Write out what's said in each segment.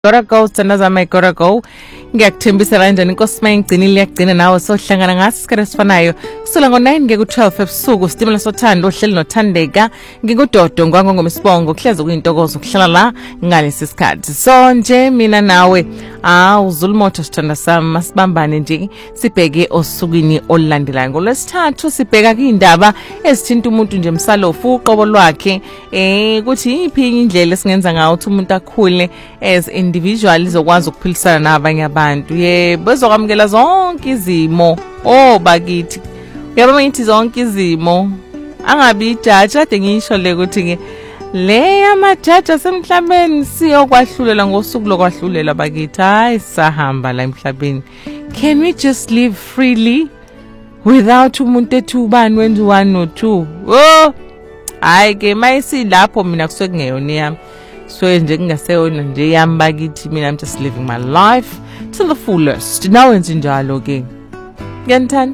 Gotta go sithanda zami gotta go ngiyakuthembisa kanjani inkosi mayingcinile yagcina nawe sohlangana ngaso isikhathi esifanayo kusula ngo9 ngeke ku12 ebusuku sitimela sothando ohleli nothandeka ngingudodo ngwangomisibongo kuhleze kuyintokozo kuhlala la ngalesi sikhathi so nje mina nawe uzulmoto sithanda sami masibambane nje sibheke osukwini olulandelayo ngolwesithathu sibheka indaba ezithinta umuntu nje emsalofu uqobo lwakhe ukuthi iphi indlela esingenza ngayo ukuthi umuntu akhule as individual izokwazi ukuphilisana nabanye abantu bezokwamukela zonke izimo bakithi yabo ngithi zonke izimo angabi judge ade ngisho le ukuthi ke le amajaji asemhlabeni siyokwahlulela ngosuku lokwahlulela bakithi hayi sahamba la emhlabeni. Can we just live freely without umuntu ethubani wenza 1 no 2 hayi ke mayisi lapho mina kusuke kungeyona yami so nje kungaseyona nje yami bakithi mina I'm just living my life to the fullest nawenza njalo ke ngiyanthanda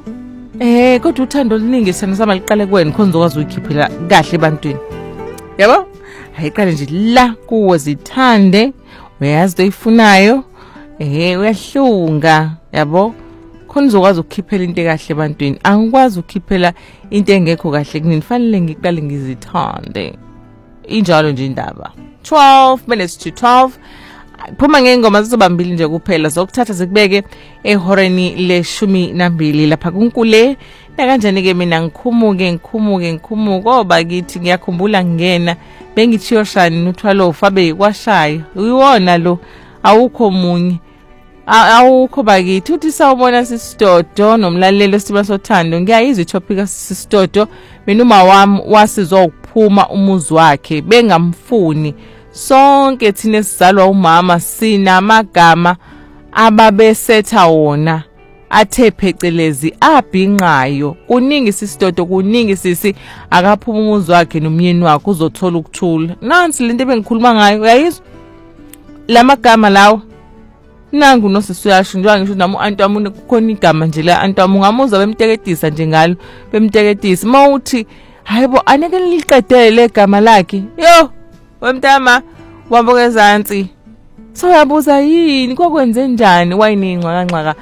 kodwa uthando oluningi sana sama liqale kuwena khona uzokwazi ukukhiphela kahle ebantwini yabo ayiqale nje la kuwe zithande uyazi oyifunayo uyahlunga yabo khona uzokwazi ukukhiphela into kahle ebantwini angikwazi ukukhiphela into engekho kahle kunini fanele ngiqale ngizithande injalo nje indaba 12 minutes to 12 phuma ngengoma zizobambili nje kuphela zokuthatha zikubeke ehoreni le12 lapha kunkule kanjani ke mina ngikhumuke bakithi ngiyakhumbula ngena bengithiyoshani nothwalo ufabe kwashaya uyiwona lo awukho munye awukho bakithi uthi sawubona sisidodo nomlalelo siba sothando ngiyayizwa itopic sisidodo mina uma wami wasizwa ukuphuma umuzi wakhe bengamfuni sonke thina sizalwa umama sinamagama ababesetha wona athe phecelezi abhinqayo kuningi sisidodo kuningi sisi akaphuma umuzi wakhe nomyeni wakhe uzothola ukuthula nansi lento bengikhuluma ngayo uyayizwa lamagama lawo nangu nosisuyasho njengoba ngisho nami uantu wami kukhona igama nje la antu wami ungamuza bemteketisa nje ngalo bemteketisa mawuthi hayibo aneke liqedele igama lakhe wemntama wambokezansi so yabuza yini kokwenze njani wayininqa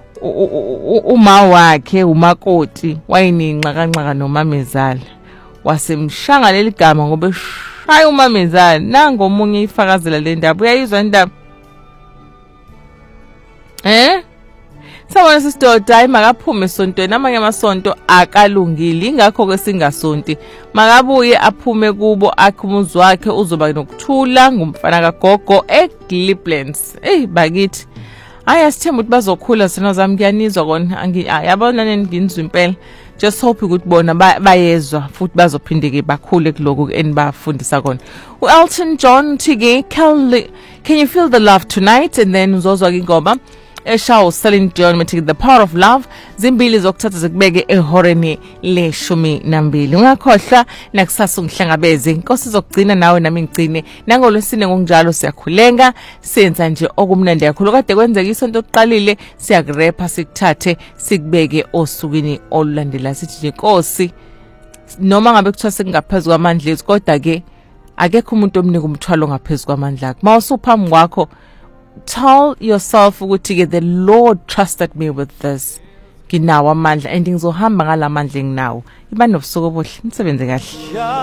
uma wakhe umakoti wayininqa nomamezala wasemshanga leli gama ngoba shaya umamezala nango omunye ifakazela le ndaba uyayizwa indaba Sawona sisidoda hayi makaphume esontweni amanye amasonto akalungile ingakho ke singasonti makabuye aphume kubo akhumuzi wakhe uzoba nokuthula ngumfana kagogo eGliplands bakithi hayi asithemba ukuthi bazokhula sina zami kuyanizwa kona yabona nenginizwa impela just hope ukuthi bona bayezwa futhi bazophindeke bakhule kuloku enibafundisa kona uElton John Tige can you feel the love tonight and then uzozwa ingoma Eshaw Celine Dion methi The Power of Love zimbili zokuthatha zikubeke ehoreni le12 ungakhohlwa nakusasa ungihlangabeze inkosi izokugcina nawe nami ngigcine nangolwesine ngokunjalo siyakhulenga senza nje okumnandi kakhulu kade kwenzeka isonto oqalile siyakurepha sikuthathe sikubeke osukwini olulandela sithi nje inkosi noma ngabe kuthiwa sekungaphezulu kwamandla ethu kodwa ke akekho umuntu omnika umthwalo ngaphezulu kwamandla akhe mawusuphambi kwakho tell yourself ukuthi the Lord trusted me with this nginawo amandla and ngizohamba ngalamandla enginawo iba nobusuku obuhle nisebenze kahle